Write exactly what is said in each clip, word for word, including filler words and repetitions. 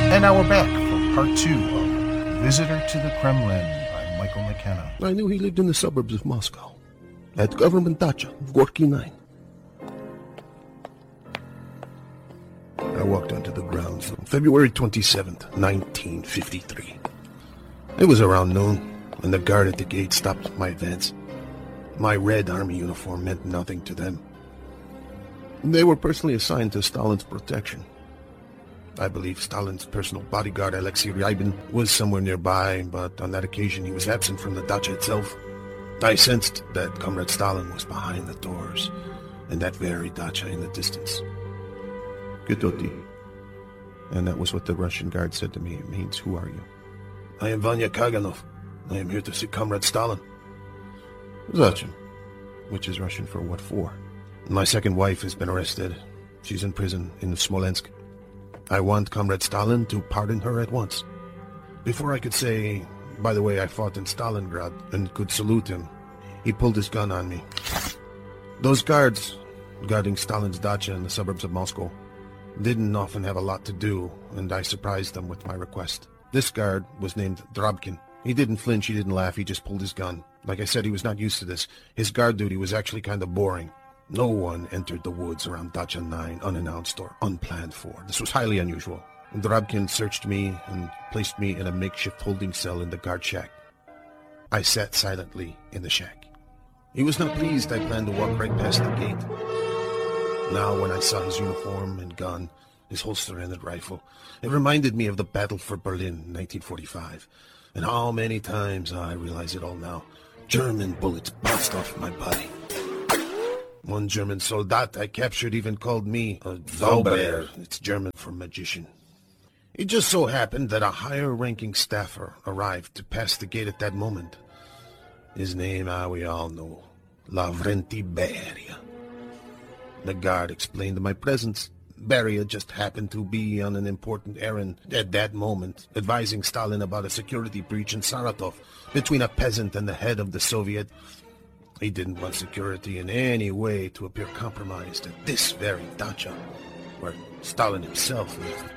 And now we're back for part two of Visitor to the Kremlin by Michael McKenna. I knew he lived in the suburbs of Moscow, at government dacha of Gorky nine. I walked onto the grounds on February twenty-seventh, nineteen fifty-three. It was around noon, and the guard at the gate stopped my advance. My red army uniform meant nothing to them. They were personally assigned to Stalin's protection. I believe Stalin's personal bodyguard, Alexei Rybin, was somewhere nearby, but on that occasion he was absent from the dacha itself. I sensed that Comrade Stalin was behind the doors, in that very dacha in the distance. Gitoti. And that was what the Russian guard said to me. It means, who are you? I am Vanya Kaganov. I am here to see Comrade Stalin. Zachем, which is Russian for what for. My second wife has been arrested. She's in prison in Smolensk. I want Comrade Stalin to pardon her at once. Before I could say, by the way, I fought in Stalingrad, and could salute him, he pulled his gun on me. Those guards, guarding Stalin's dacha in the suburbs of Moscow, didn't often have a lot to do, and I surprised them with my request. This guard was named Drabkin. He didn't flinch, he didn't laugh, he just pulled his gun. Like I said, he was not used to this. His guard duty was actually kind of boring. No one entered the woods around Dacha nine unannounced or unplanned for. This was highly unusual. Drabkin searched me and placed me in a makeshift holding cell in the guard shack. I sat silently in the shack. He was not pleased I planned to walk right past the gate. Now, when I saw his uniform and gun, his holster-ended rifle, it reminded me of the battle for Berlin in nineteen forty-five. And how many times, I realize it all now, German bullets bounced off my body. One German soldat I captured even called me a Zauberer. It's German for magician. It just so happened that a higher-ranking staffer arrived to pass the gate at that moment. His name, ah, we all know, Lavrenti Beria. The guard explained my presence. Beria just happened to be on an important errand at that moment, advising Stalin about a security breach in Saratov between a peasant and the head of the Soviet. He didn't want security in any way to appear compromised at this very dacha, where Stalin himself lived.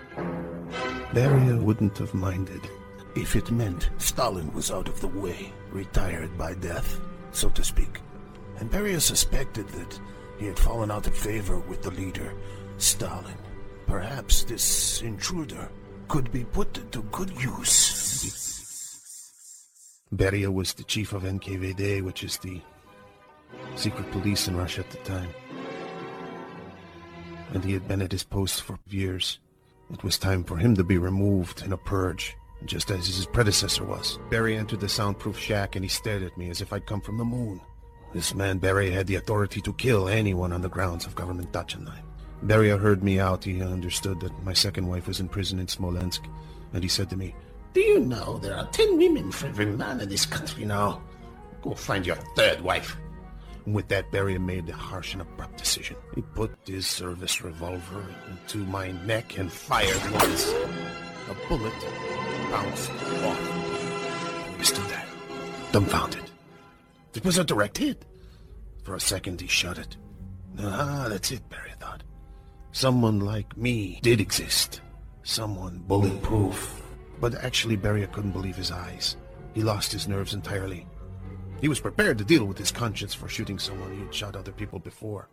Beria wouldn't have minded if it meant Stalin was out of the way, retired by death, so to speak. And Beria suspected that he had fallen out of favor with the leader, Stalin. Perhaps this intruder could be put to good use. Beria was the chief of N K V D, which is the secret police in Russia at the time. And he had been at his post for years. It was time for him to be removed in a purge, just as his predecessor was. Beria entered the soundproof shack and he stared at me as if I'd come from the moon. This man, Beria, had the authority to kill anyone on the grounds of government Dacha nine. Beria heard me out. He understood that my second wife was in prison in Smolensk, and he said to me, "Do you know there are ten women for every man in this country now? Go find your third wife." And with that, Beria made a harsh and abrupt decision. He put his service revolver into my neck and fired once. A bullet bounced off. We stood there, dumbfounded. It was a direct hit. For a second, he shut it. Ah, that's it, Beria thought. Someone like me did exist. Someone bulletproof. But actually, Beria couldn't believe his eyes. He lost his nerves entirely. He was prepared to deal with his conscience for shooting someone he had shot other people before.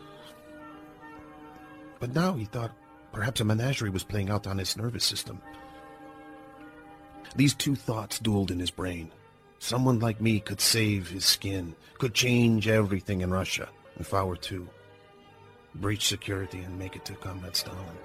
But now he thought perhaps a menagerie was playing out on his nervous system. These two thoughts dueled in his brain. Someone like me could save his skin, could change everything in Russia if I were to breach security and make it to Comrade Stalin.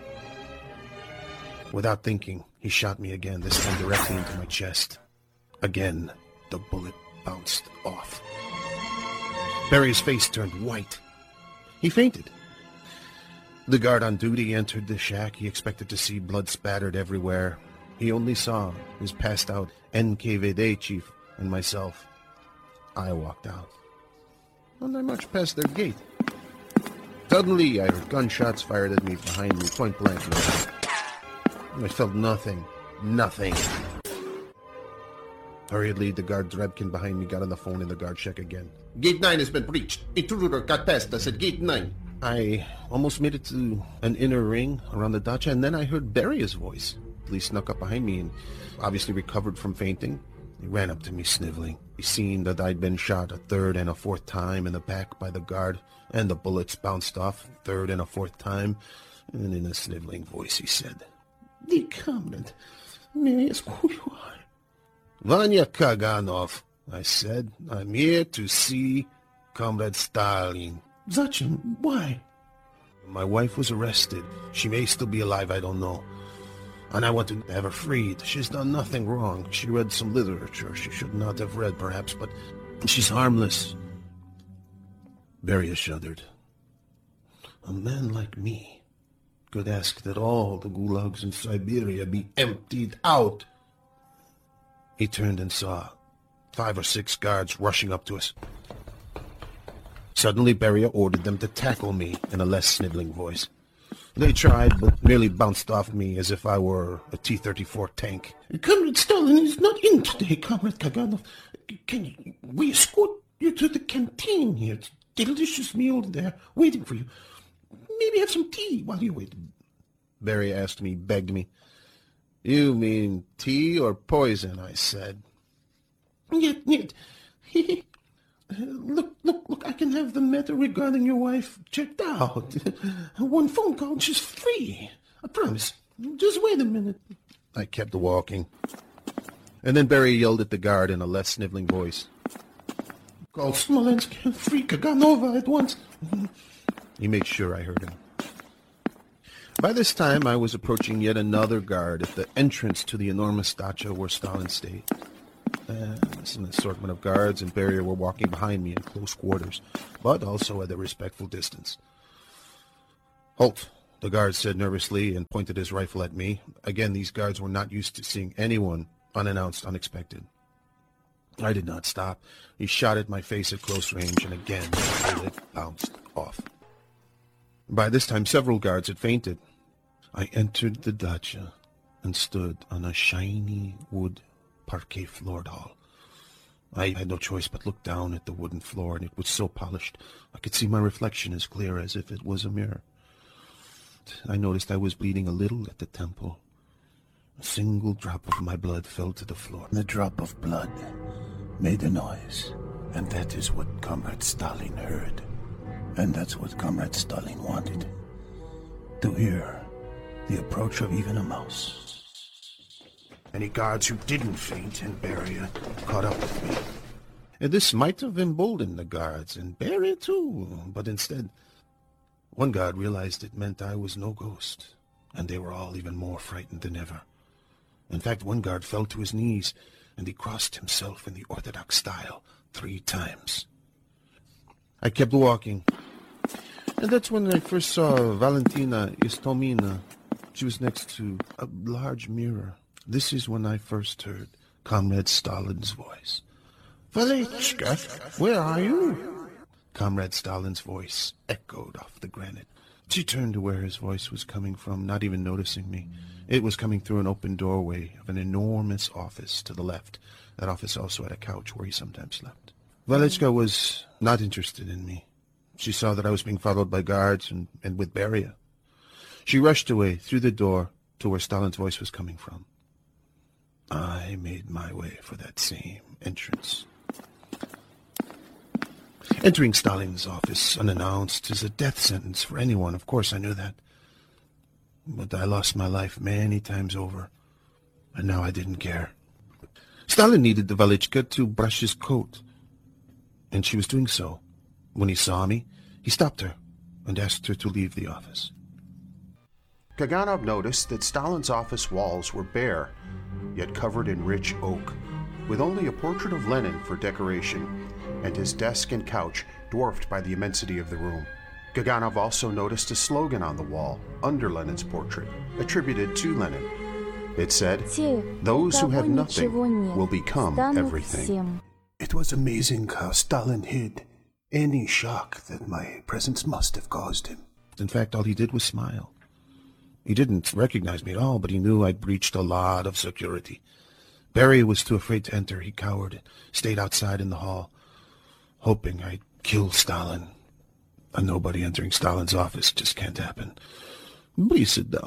Without thinking, he shot me again, this time directly into my chest. Again, the bullet bounced off. Beria's face turned white. He fainted. The guard on duty entered the shack. He expected to see blood spattered everywhere. He only saw his passed-out N K V D chief and myself. I walked out. And I marched past their gate. Suddenly, I heard gunshots fired at me behind me, point blank. I felt nothing. Nothing. Hurriedly, the guard Drabkin behind me got on the phone in the guard shack again. Gate nine has been breached. Intruder got past us at Gate nine. I almost made it to an inner ring around the dacha, and then I heard Beria's voice. He snuck up behind me and obviously recovered from fainting. He ran up to me sniveling. He seen that I'd been shot a third and a fourth time in the back by the guard, and the bullets bounced off a third and a fourth time, and in a sniveling voice he said, "Dear comrade, may I ask who you are?" "Vanya Kaganov," I said. "I'm here to see Comrade Stalin." "Zachim, why?" "My wife was arrested. She may still be alive, I don't know. And I want to have her freed. She's done nothing wrong. She read some literature she should not have read, perhaps, but she's harmless." Beria shuddered. "A man like me could ask that all the gulags in Siberia be emptied out." He turned and saw five or six guards rushing up to us. Suddenly, Beria ordered them to tackle me in a less sniveling voice. They tried, but merely bounced off me as if I were a T thirty-four tank. "Comrade Stalin is not in today, Comrade Kaganov. Can you, we escort you to the canteen here? It's a delicious meal there, waiting for you. Maybe have some tea while you wait." Beria asked me, begged me. "You mean tea or poison?" I said. "Yet, yet. Look, look, look, I can have the matter regarding your wife checked out. One phone call, she's free. I promise. Just wait a minute." I kept walking. And then Beria yelled at the guard in a less sniveling voice. "Call Smolensk, free Kaganova at once." He made sure I heard him. By this time, I was approaching yet another guard at the entrance to the enormous dacha where Stalin stayed. Uh, an assortment of guards and Beria were walking behind me in close quarters, but also at a respectful distance. "Halt," the guard said nervously and pointed his rifle at me. Again, these guards were not used to seeing anyone unannounced, unexpected. I did not stop. He shot at my face at close range, and again the bullet bounced off. By this time, several guards had fainted. I entered the dacha and stood on a shiny wood parquet floored hall. I had no choice but look down at the wooden floor, and it was so polished I could see my reflection as clear as if it was a mirror. I noticed I was bleeding a little at the temple. A single drop of my blood fell to the floor. The drop of blood made a noise, and that is what Comrade Stalin heard. And that's what Comrade Stalin wanted. To hear the approach of even a mouse. Any guards who didn't faint and Beria caught up with me. And this might have emboldened the guards, and Beria too, but instead, one guard realized it meant I was no ghost, and they were all even more frightened than ever. In fact, one guard fell to his knees, and he crossed himself in the Orthodox style three times. I kept walking, and that's when I first saw Valentina Istomina. She was next to a large mirror. This is when I first heard Comrade Stalin's voice. "Valichka, where are you?" Comrade Stalin's voice echoed off the granite. She turned to where his voice was coming from, not even noticing me. It was coming through an open doorway of an enormous office to the left. That office also had a couch where he sometimes slept. Valichka was not interested in me. She saw that I was being followed by guards and, and with Beria. She rushed away through the door to where Stalin's voice was coming from. I made my way for that same entrance. Entering Stalin's office unannounced is a death sentence for anyone. Of course, I knew that. But I lost my life many times over, and now I didn't care. Stalin needed the Valichka to brush his coat, and she was doing so. When he saw me, he stopped her and asked her to leave the office. Kaganov noticed that Stalin's office walls were bare, yet covered in rich oak, with only a portrait of Lenin for decoration, and his desk and couch dwarfed by the immensity of the room. Kaganov also noticed a slogan on the wall, under Lenin's portrait, attributed to Lenin. It said, "Those who have nothing will become everything." It was amazing how Stalin hid any shock that my presence must have caused him. In fact, all he did was smile. He didn't recognize me at all, but he knew I'd breached a lot of security. Beria was too afraid to enter. He cowered and stayed outside in the hall, hoping I'd kill Stalin. A nobody entering Stalin's office just can't happen. Please sit down.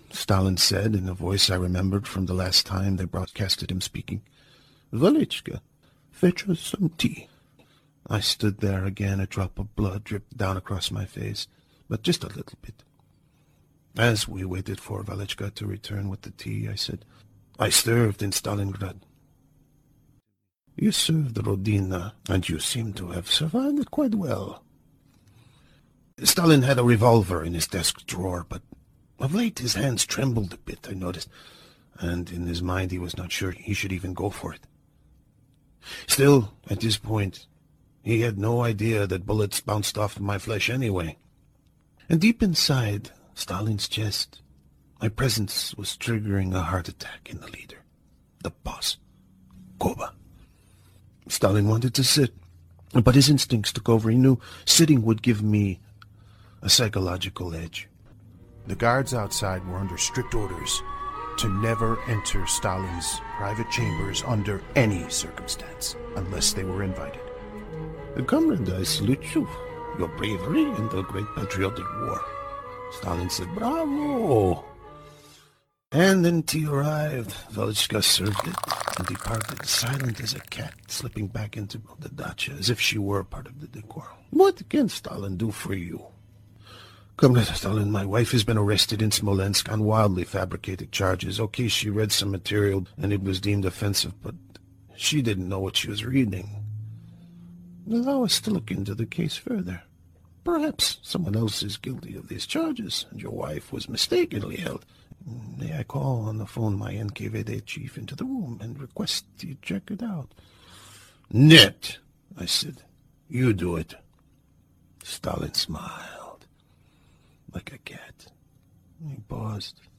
Stalin said in a voice I remembered from the last time they broadcasted him speaking. Velichka, fetch us some tea. I stood there again. A drop of blood dripped down across my face, but just a little bit. As we waited for Velichka to return with the tea, I said, I served in Stalingrad. You served Rodina, and you seem to have survived it quite well. Stalin had a revolver in his desk drawer, but of late his hands trembled a bit, I noticed, and in his mind he was not sure he should even go for it. Still, at this point, he had no idea that bullets bounced off my flesh anyway. And deep inside Stalin's chest, my presence was triggering a heart attack in the leader, the boss, Koba. Stalin wanted to sit, but his instincts took over. He knew sitting would give me a psychological edge. The guards outside were under strict orders to never enter Stalin's private chambers under any circumstance, unless they were invited. Comrade, I salute you, your bravery in the great patriotic war. Stalin said, bravo! And then tea arrived. Velichka served it and departed, silent as a cat, slipping back into the dacha, as if she were part of the decor. What can Stalin do for you? Comrade Stalin, my wife has been arrested in Smolensk on wildly fabricated charges. Okay, she read some material and it was deemed offensive, but she didn't know what she was reading. Allow us to look into the case further. Perhaps someone else is guilty of these charges, and your wife was mistakenly held. May I call on the phone my N K V D chief into the room and request you check it out? Net, I said. You do it. Stalin smiled like a cat. He paused.